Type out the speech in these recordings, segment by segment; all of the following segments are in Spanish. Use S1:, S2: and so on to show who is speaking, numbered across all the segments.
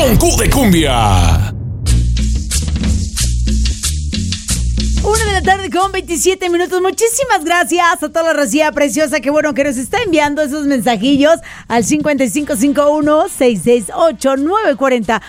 S1: con Q de Cumbia.
S2: 1:00 con 27 minutos. Muchísimas gracias a toda la racía preciosa que bueno que nos está enviando esos mensajillos al 5551-668-940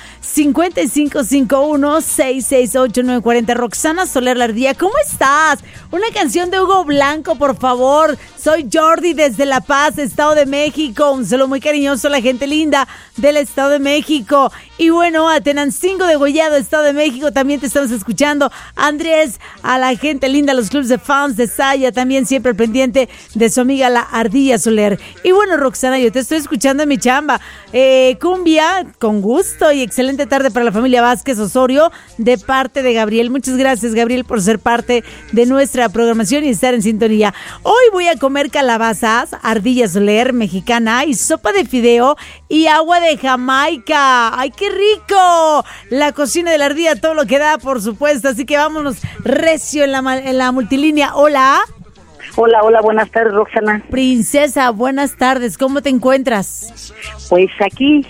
S2: 5551-668-940. Roxana Soler Lardía, ¿cómo estás? Una canción de Hugo Blanco, por favor. Soy Jordi desde La Paz, Estado de México. Un saludo muy cariñoso a la gente linda del Estado de México. Y bueno, a Tenancingo de Gollado, Estado de México, también te estamos escuchando. Andrés, a la gente linda, los clubs de fans de Saya, también siempre pendiente de su amiga la Ardilla Soler. Y bueno, Roxana, yo te estoy escuchando en mi chamba. Cumbia, con gusto y excelente tarde para la familia Vázquez Osorio, de parte de Gabriel. Muchas gracias, Gabriel, por ser parte de nuestra programación y estar en sintonía. Hoy voy a comer calabazas, Ardilla Soler, mexicana, y sopa de fideo y agua de Jamaica. ¡Ay, qué rico! La cocina de la Ardilla, todo lo que da, por supuesto. Así que vámonos recio en la multilínea. Hola.
S3: Hola, buenas tardes, Roxana.
S2: Princesa, buenas tardes. ¿Cómo te encuentras?
S3: Pues aquí,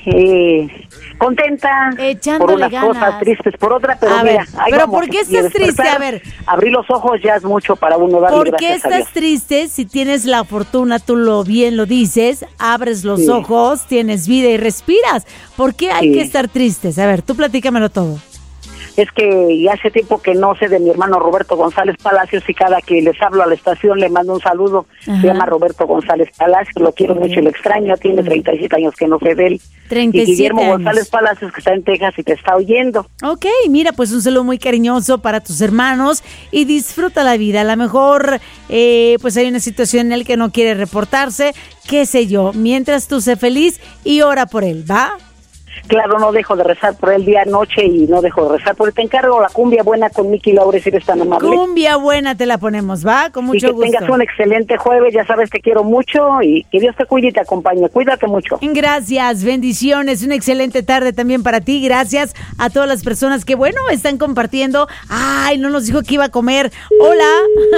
S3: contenta.
S2: Echándole
S3: por unas
S2: ganas.
S3: cosas, tristes por otra, pero
S2: a
S3: mira,
S2: ver,
S3: ahí
S2: pero
S3: vamos.
S2: ¿por qué estás triste? A ver.
S3: Abrir los ojos ya es mucho para uno darle
S2: ¿Por qué
S3: gracias a Dios.
S2: estás triste? Si tienes la fortuna, tú bien lo dices, abres los ojos, tienes vida y respiras. ¿Por qué hay que estar tristes? A ver, tú platícamelo todo.
S3: Es que ya hace tiempo que no sé de mi hermano Roberto González Palacios y cada que les hablo a la estación le mando un saludo.
S2: Ajá.
S3: Se llama Roberto González Palacios, lo quiero mucho y lo extraño, tiene 37 años que no sé de él.
S2: 37
S3: y Guillermo
S2: años.
S3: González Palacios, que está en Texas y te está oyendo.
S2: Ok, mira, pues un saludo muy cariñoso para tus hermanos y disfruta la vida. A lo mejor, pues hay una situación en la que no quiere reportarse, qué sé yo, mientras tú sé feliz y ora por él, ¿va?
S3: Claro, no dejo de rezar por él día, noche y no dejo de rezar por él. Te encargo la cumbia buena con Miki Laure, si eres tan amable.
S2: Cumbia buena te la ponemos, ¿va? Con mucho gusto.
S3: Y que tengas un excelente jueves, ya sabes, te quiero mucho y que Dios te cuide y te acompañe. Cuídate mucho.
S2: Gracias, bendiciones, una excelente tarde también para ti. Gracias a todas las personas que, bueno, están compartiendo. Ay, no nos dijo que iba a comer. Hola,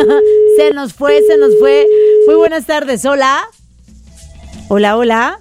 S2: se nos fue. Muy buenas tardes, hola. Hola.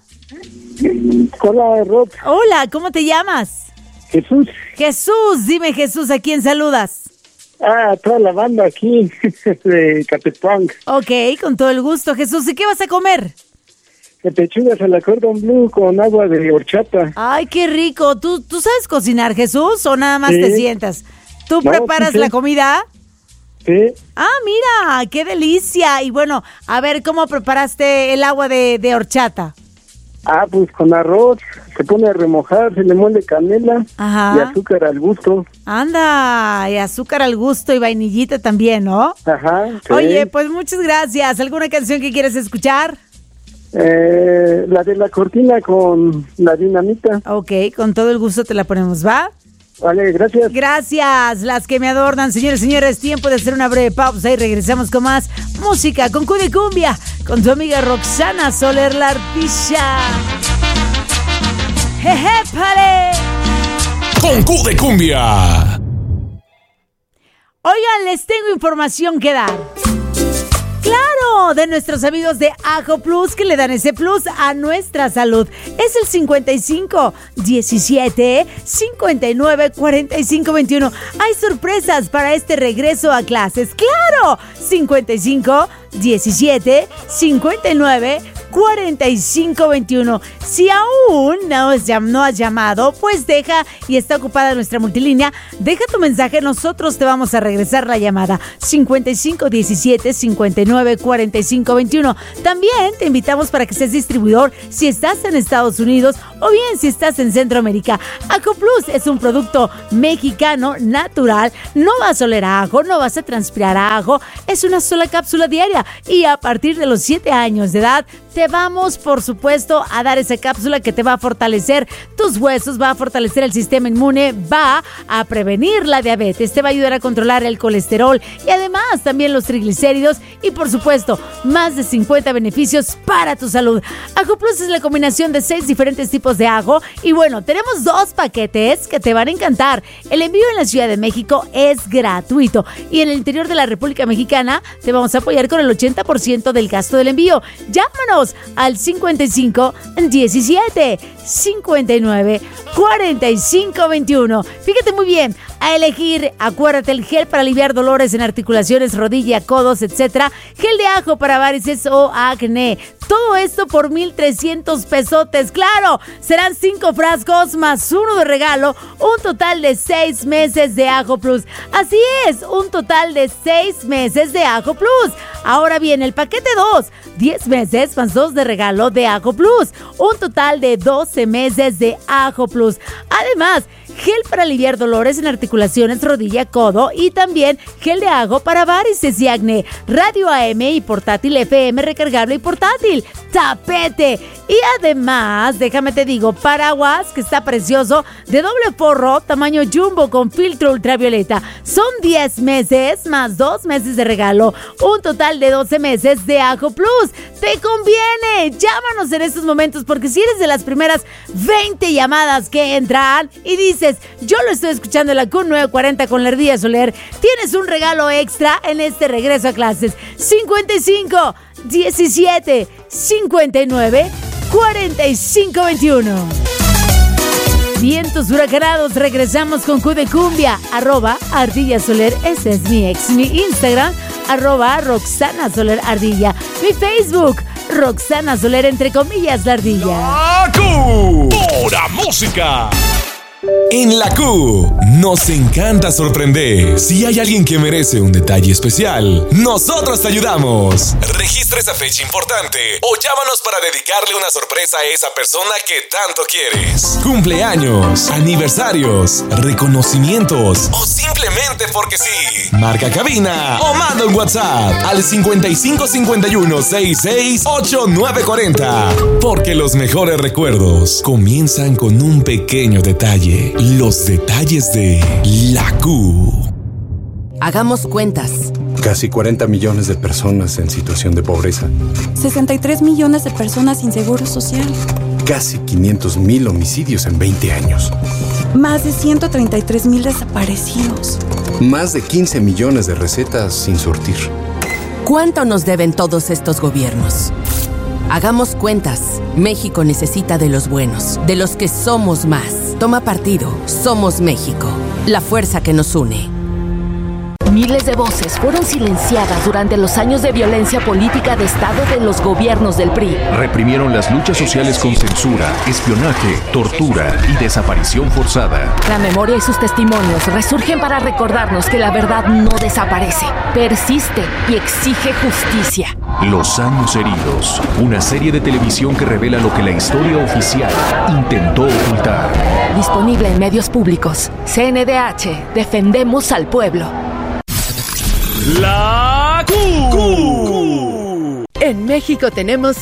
S4: Hola, Rob.
S2: Hola, ¿cómo te llamas?
S4: Jesús.
S2: Jesús, dime Jesús, ¿a quién saludas?
S4: Toda la banda aquí de Catepunk.
S2: Ok, con todo el gusto. Jesús, ¿y qué vas a comer?
S4: De pechugas a la Cordon Bleu con agua de horchata.
S2: Ay, qué rico. ¿Tú sabes cocinar, Jesús, o nada más te sientas? ¿Tú preparas la comida?
S4: Sí.
S2: Ah, mira, qué delicia. Y bueno, a ver, ¿cómo preparaste el agua de horchata?
S4: Pues con arroz, se pone a remojar, se le muele canela.
S2: Ajá.
S4: Y azúcar al gusto.
S2: Anda, y azúcar al gusto y vainillita también, ¿no?
S4: Ajá. Sí.
S2: Oye, pues muchas gracias. ¿Alguna canción que quieres escuchar?
S4: La de la cortina con la dinamita.
S2: Ok, con todo el gusto te la ponemos, ¿va?
S4: Vale, gracias.
S2: Gracias, las que me adornan. Señores, tiempo de hacer una breve pausa y regresamos con más música con Q de Cumbia, con tu amiga Roxana Soler Lardilla. ¡Jeje, pare!
S1: Con Q de Cumbia.
S2: Oigan, les tengo información que dar. ¡Claro! De nuestros amigos de Ajo Plus, que le dan ese plus a nuestra salud. Es el 55 17 59 45 21. Hay sorpresas para este regreso a clases. ¡Claro! 55 17 59 45 21. Si aún no has llamado, pues deja y está ocupada nuestra multilínea. Deja tu mensaje, nosotros te vamos a regresar la llamada. 55 17 59 45 21. También te invitamos para que seas distribuidor si estás en Estados Unidos o bien si estás en Centroamérica. Ajo Plus es un producto mexicano natural. No vas a oler a ajo, no vas a transpirar a ajo. Es una sola cápsula diaria y a partir de los 7 años de edad te vamos, por supuesto, a dar esa cápsula que te va a fortalecer tus huesos, va a fortalecer el sistema inmune, va a prevenir la diabetes, te va a ayudar a controlar el colesterol y además también los triglicéridos y, por supuesto, más de 50 beneficios para tu salud. Ajo Plus es la combinación de 6 diferentes tipos tipos de ajo. Y bueno, tenemos 2 paquetes que te van a encantar. El envío en la Ciudad de México es gratuito. Y en el interior de la República Mexicana te vamos a apoyar con el 80% del gasto del envío. Llámanos al 55 17 59 45 21. Fíjate muy bien, a elegir, acuérdate, el gel para aliviar dolores en articulaciones, rodilla, codos, etcétera. Gel de ajo para varices o acné. Todo esto por 1,300 pesotes. ¡Claro! Serán 5 frascos más 1 de regalo. Un total de 6 meses de Ajo Plus. Así es, un total de 6 meses de Ajo Plus. Ahora bien, el paquete 2, 10 meses más 2 de regalo de Ajo Plus. Un total de 12 meses de Ajo Plus. Además, gel para aliviar dolores en articulaciones, rodilla, codo y también gel de ajo para varices y acné, radio AM y portátil FM recargable y portátil, tapete y además, déjame te digo, paraguas que está precioso de doble forro, tamaño jumbo con filtro ultravioleta. Son 10 meses más 2 meses de regalo, un total de 12 meses de Ajo Plus. ¡Te conviene! Llámanos en estos momentos porque si eres de las primeras 20 llamadas que entran y dices, yo lo estoy escuchando en la Q 940 con la Ardilla Soler, tienes un regalo extra en este regreso a clases. 55 17 59 45 21. Vientos huracanados, regresamos con Q de Cumbia, @Ardilla Soler, ese es mi ex, mi Instagram, @Roxana Soler Ardilla, mi Facebook, Roxana Soler, entre comillas, la Ardilla.
S1: La Q, pura música. En la Q, nos encanta sorprender. Si hay alguien que merece un detalle especial, nosotros te ayudamos. Registra esa fecha importante o llámanos para dedicarle una sorpresa a esa persona que tanto quieres. Cumpleaños, aniversarios, reconocimientos o simplemente porque sí. Marca cabina o manda un WhatsApp al 5551 66 8940. Porque los mejores recuerdos comienzan con un pequeño detalle. Los detalles de la Q.
S5: Hagamos cuentas.
S6: Casi 40 millones de personas en situación de pobreza.
S7: 63 millones de personas sin seguro social.
S6: Casi 500,000 homicidios en 20 años.
S7: Más de 133,000 desaparecidos.
S6: Más de 15 millones de recetas sin surtir.
S5: ¿Cuánto nos deben todos estos gobiernos? Hagamos cuentas. México necesita de los buenos, de los que somos más. Toma partido. Somos México. La fuerza que nos une.
S8: Miles de voces fueron silenciadas durante los años de violencia política de Estado de los gobiernos del PRI.
S9: Reprimieron las luchas sociales con censura, espionaje, tortura y desaparición forzada.
S8: La memoria y sus testimonios resurgen para recordarnos que la verdad no desaparece, persiste y exige justicia.
S9: Los años heridos, una serie de televisión que revela lo que la historia oficial intentó ocultar.
S8: Disponible en medios públicos. CNDH, defendemos al pueblo.
S1: La Q.
S10: En México tenemos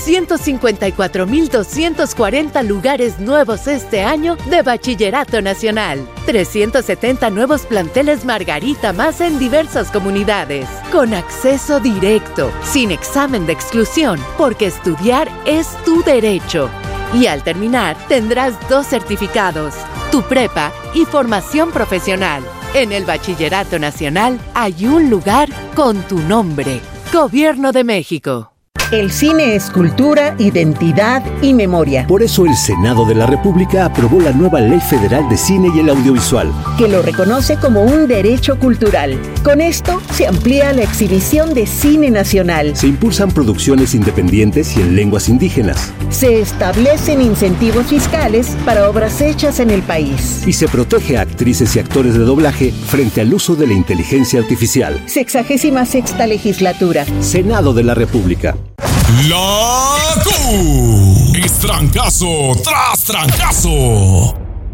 S10: 154,240 lugares nuevos este año de Bachillerato Nacional. 370 nuevos planteles Margarita más en diversas comunidades. Con acceso directo, sin examen de exclusión, porque estudiar es tu derecho. Y al terminar tendrás 2 certificados, tu prepa y formación profesional. En el Bachillerato Nacional hay un lugar con tu nombre. Gobierno de México.
S11: El cine es cultura, identidad y memoria.
S12: Por eso el Senado de la República aprobó la nueva Ley Federal de Cine y el Audiovisual,
S11: que lo reconoce como un derecho cultural. Con esto se amplía la exhibición de cine nacional.
S12: Se impulsan producciones independientes y en lenguas indígenas.
S11: Se establecen incentivos fiscales para obras hechas en el país.
S12: Y se protege a actrices y actores de doblaje frente al uso de la inteligencia artificial.
S11: 66ª legislatura.
S12: Senado de la República.
S1: La Q es trancazo tras trancazo.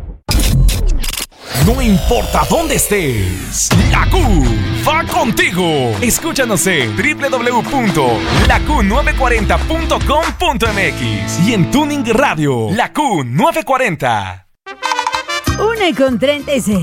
S1: No importa dónde estés, la Q va contigo. Escúchanos en www.laq940.com.mx y en Tuning Radio, la Q940.
S2: 1:36.